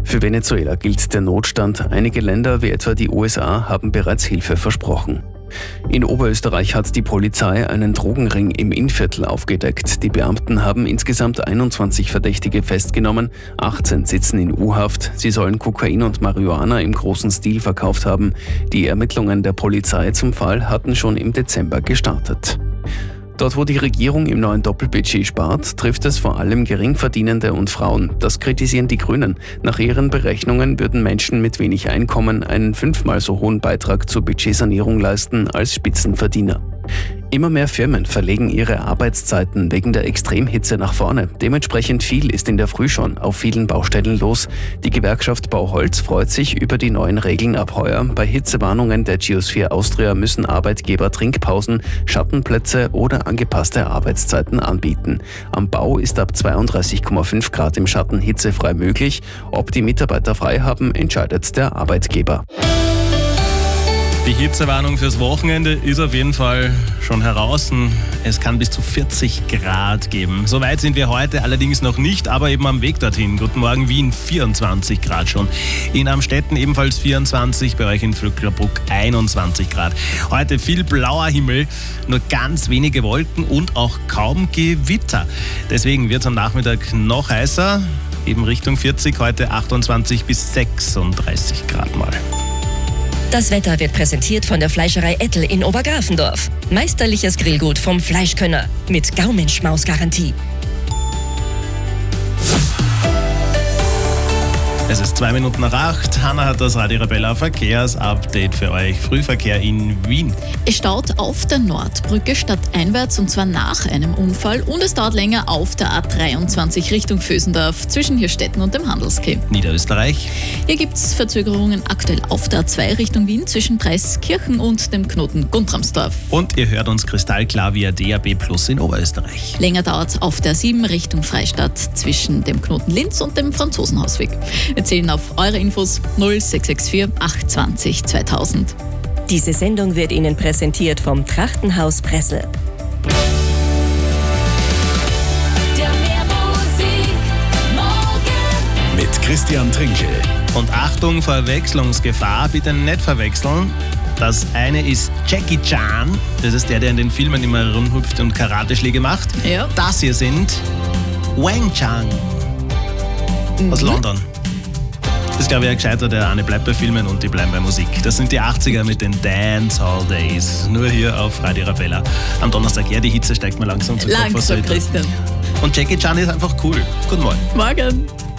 Für Venezuela gilt der Notstand. Einige Länder, wie etwa die USA, haben bereits Hilfe versprochen. In Oberösterreich hat die Polizei einen Drogenring im Innviertel aufgedeckt. Die Beamten haben insgesamt 21 Verdächtige festgenommen, 18 sitzen in U-Haft. Sie sollen Kokain und Marihuana im großen Stil verkauft haben. Die Ermittlungen der Polizei zum Fall hatten schon im Dezember gestartet. Dort, wo die Regierung im neuen Doppelbudget spart, trifft es vor allem Geringverdienende und Frauen. Das kritisieren die Grünen. Nach ihren Berechnungen würden Menschen mit wenig Einkommen einen 5-mal so hohen Beitrag zur Budgetsanierung leisten als Spitzenverdiener. Immer mehr Firmen verlegen ihre Arbeitszeiten wegen der Extremhitze nach vorne. Dementsprechend viel ist in der Früh schon auf vielen Baustellen los. Die Gewerkschaft Bauholz freut sich über die neuen Regeln ab heuer. Bei Hitzewarnungen der Geosphere Austria müssen Arbeitgeber Trinkpausen, Schattenplätze oder angepasste Arbeitszeiten anbieten. Am Bau ist ab 32,5 Grad im Schatten hitzefrei möglich. Ob die Mitarbeiter frei haben, entscheidet der Arbeitgeber. Die Hitzewarnung fürs Wochenende ist auf jeden Fall schon heraus. Es kann bis zu 40 Grad geben. So weit sind wir heute allerdings noch nicht, aber eben am Weg dorthin. Guten Morgen, Wien, 24 Grad schon. In Amstetten ebenfalls 24, bei euch in Vöcklerbruck 21 Grad. Heute viel blauer Himmel, nur ganz wenige Wolken und auch kaum Gewitter. Deswegen wird es am Nachmittag noch heißer, eben Richtung 40, heute 28 bis 36 Grad mal. Das Wetter wird präsentiert von der Fleischerei Ettel in Obergrafendorf. Meisterliches Grillgut vom Fleischkönner mit Gaumenschmaus-Garantie. Es ist 2 Minuten nach 8. Hanna hat das Radio Arabella Verkehrsupdate für euch. Frühverkehr in Wien. Es staut auf der Nordbrücke stadteinwärts und zwar nach einem Unfall und es dauert länger auf der A23 Richtung Vösendorf zwischen Hirstetten und dem Handelsquai. Niederösterreich. Hier gibt es Verzögerungen aktuell auf der A2 Richtung Wien zwischen Preiskirchen und dem Knoten Guntramsdorf. Und ihr hört uns kristallklar via DAB+ in Oberösterreich. Länger dauert es auf der 7 Richtung Freistadt zwischen dem Knoten Linz und dem Franzosenhausweg. Wir zählen auf eure Infos 0664 820 2000. Diese Sendung wird Ihnen präsentiert vom Trachtenhaus Pressel. Mit Christian Trinkel. Und Achtung, Verwechslungsgefahr, bitte nicht verwechseln. Das eine ist Jackie Chan, das ist der in den Filmen immer rumhüpft und Karateschläge macht. Ja. Das hier sind Wang Chang aus London. Das ist, glaube ich, ein Gescheiter, der eine bleibt bei Filmen und die bleiben bei Musik. Das sind die 80er mit den Dancehall Days. Nur hier auf Radio Arabella. Am Donnerstag, ja, die Hitze steigt mir langsam zu Kopf. Langsam, Christian. Und Jackie Chan ist einfach cool. Guten Morgen. Morgen.